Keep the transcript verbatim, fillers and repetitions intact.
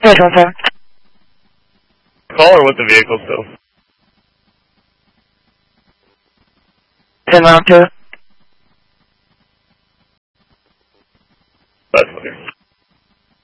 Schedule, sir. Call or with the vehicle still? ten round two. That's clear.